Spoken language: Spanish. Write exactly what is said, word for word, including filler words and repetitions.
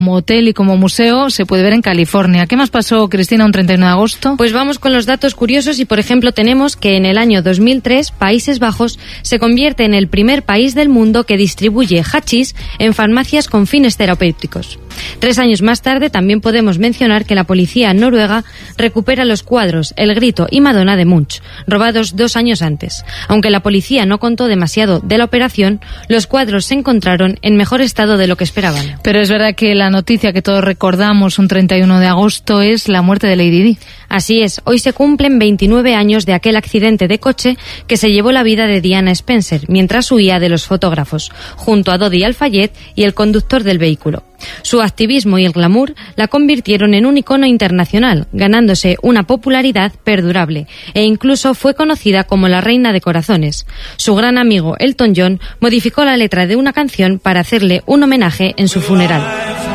Como hotel y como museo se puede ver en California. ¿Qué más pasó, Cristina, un treinta y uno de agosto? Pues vamos con los datos curiosos y, por ejemplo, tenemos que en el año dos mil tres Países Bajos se convierte en el primer país del mundo que distribuye hachís en farmacias con fines terapéuticos. Tres años más tarde también podemos mencionar que la policía noruega recupera los cuadros El Grito y Madonna de Munch, robados dos años antes. Aunque la policía no contó demasiado de la operación, los cuadros se encontraron en mejor estado de lo que esperaban. Pero es verdad que la noticia que todos recordamos un treinta y uno de agosto es la muerte de Lady Di. Así es, hoy se cumplen veintinueve años de aquel accidente de coche que se llevó la vida de Diana Spencer mientras huía de los fotógrafos, junto a Dodi Al-Fayed y el conductor del vehículo. Su activismo y el glamour la convirtieron en un icono internacional, ganándose una popularidad perdurable, e incluso fue conocida como la reina de corazones. Su gran amigo Elton John modificó la letra de una canción para hacerle un homenaje en su funeral.